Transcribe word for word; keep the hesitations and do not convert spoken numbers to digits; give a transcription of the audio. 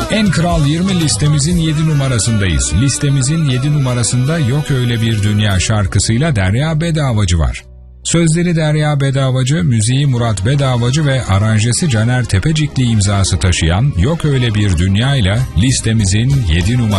En Kral yirmi listemizin yedi numarasındayız. Listemizin yedi numarasında Yok Öyle Bir Dünya şarkısıyla Derya Bedavacı var. Sözleri Derya Bedavacı, müziği Murat Bedavacı ve aranjesi Caner Tepecikli imzası taşıyan Yok Öyle Bir Dünya ile listemizin yedi numarasında.